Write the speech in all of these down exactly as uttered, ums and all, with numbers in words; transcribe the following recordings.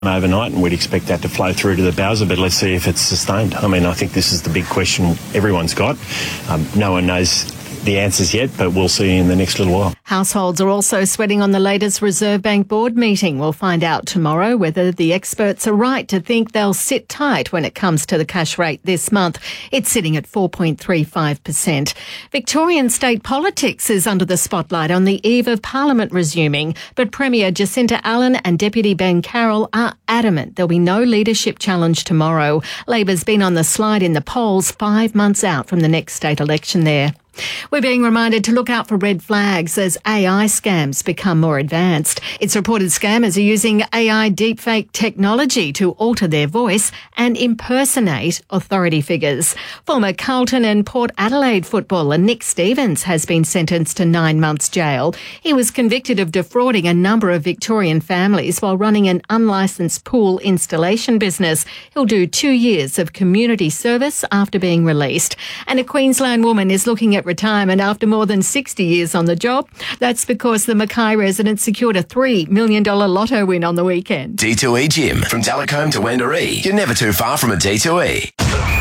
overnight, and we'd expect that to flow through to the Bowser, but let's see if it's sustained. I mean, I think this is the big question everyone's got. Um, no one knows the answers yet, but we'll see in the next little while. Households are also sweating on the latest Reserve Bank board meeting. We'll find out tomorrow whether the experts are right to think they'll sit tight when it comes to the cash rate this month. It's sitting at four point three five percent. Victorian state politics is under the spotlight on the eve of Parliament resuming, but Premier Jacinta Allan and Deputy Ben Carroll are adamant there'll be no leadership challenge tomorrow. Labor's been on the slide in the polls five months out from the next state election there. We're being reminded to look out for red flags as A I scams become more advanced. It's reported scammers are using A I deepfake technology to alter their voice and impersonate authority figures. Former Carlton and Port Adelaide footballer Nick Stevens has been sentenced to nine months jail. He was convicted of defrauding a number of Victorian families while running an unlicensed pool installation business. He'll do two years of community service after being released. And a Queensland woman is looking at retirement after more than sixty years on the job. That's because the Mackay resident secured a three million dollars lotto win on the weekend. D two E Gym. From Talcombe to Wendouree. You're never too far from a D two E.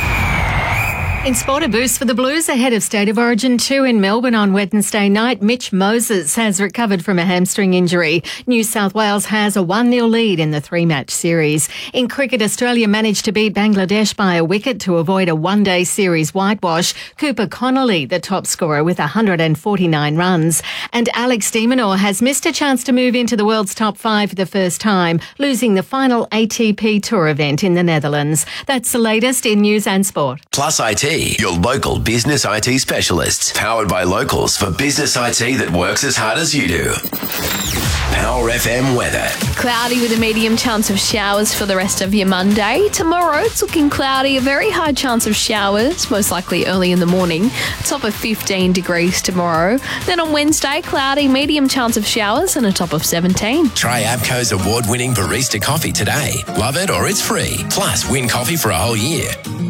In sport, a boost for the Blues ahead of State of Origin two in Melbourne on Wednesday night. Mitch Moses has recovered from a hamstring injury. New South Wales has a one nil lead in the three-match series. In cricket, Australia managed to beat Bangladesh by a wicket to avoid a one-day series whitewash. Cooper Connolly, the top scorer, with one hundred forty-nine runs. And Alex de Minaur has missed a chance to move into the world's top five for the first time, losing the final A T P Tour event in the Netherlands. That's the latest in news and sport. Plus I T. Your local business I T specialists. Powered by locals for business I T that works as hard as you do. Power F M weather. Cloudy with a medium chance of showers for the rest of your Monday. Tomorrow it's looking cloudy, a very high chance of showers, most likely early in the morning. Top of fifteen degrees tomorrow. Then on Wednesday, cloudy, medium chance of showers and a top of seventeen. Try Abco's award-winning barista coffee today. Love it or it's free. Plus, win coffee for a whole year.